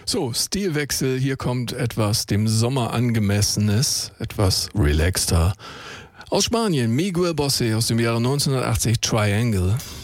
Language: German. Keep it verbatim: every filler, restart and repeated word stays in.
So, Stilwechsel, hier kommt etwas dem Sommer angemessenes, etwas relaxter. Aus Spanien, Miguel Bosé aus dem Jahre neunzehnhundertachtzig, Triangle.